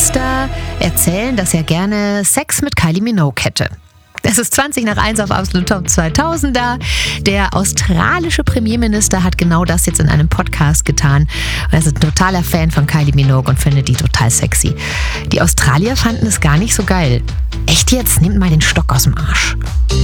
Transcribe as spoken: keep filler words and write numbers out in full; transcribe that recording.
Premierminister erzählen, dass er gerne Sex mit Kylie Minogue hätte. Es ist zwanzig nach eins auf Absolut Top zweitausender. Der australische Premierminister hat genau das jetzt in einem Podcast getan. Er ist ein totaler Fan von Kylie Minogue und findet die total sexy. Die Australier fanden es gar nicht so geil. Echt jetzt? Nehmt mal den Stock aus dem Arsch.